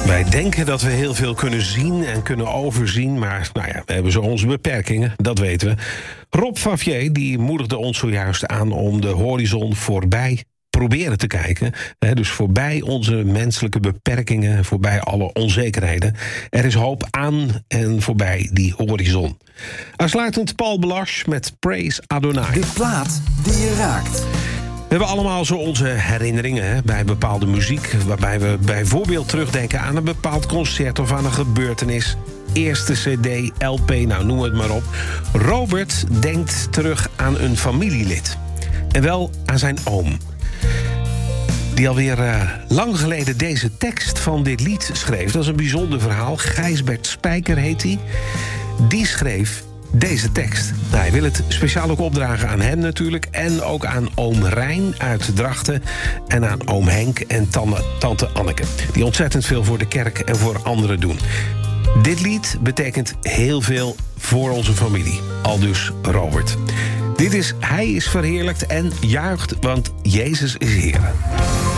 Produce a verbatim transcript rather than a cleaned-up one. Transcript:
Wij denken dat we heel veel kunnen zien en kunnen overzien, maar nou ja, we hebben zo onze beperkingen, dat weten we. Rob Favier die moedigde ons zojuist aan om de horizon voorbij proberen te kijken. Hè, dus voorbij onze menselijke beperkingen, voorbij alle onzekerheden. Er is hoop aan en voorbij die horizon. Aansluitend Paul Belash met Praise Adonai. De plaat die je raakt. We hebben allemaal zo onze herinneringen hè, bij bepaalde muziek, waarbij we bijvoorbeeld terugdenken aan een bepaald concert of aan een gebeurtenis. Eerste cd, L P, nou noem het maar op. Robert denkt terug aan een familielid. En wel aan zijn oom. Die alweer uh, lang geleden deze tekst van dit lied schreef. Dat is een bijzonder verhaal. Gijsbert Spijker heet hij. Die schreef deze tekst. Nou, hij wil het speciaal ook opdragen aan hem natuurlijk. En ook aan oom Rijn uit Drachten. En aan oom Henk en tante, tante Anneke. Die ontzettend veel voor de kerk en voor anderen doen. Dit lied betekent heel veel voor onze familie. Aldus Robert. Dit is Hij is verheerlijkt en juicht, want Jezus is Heer.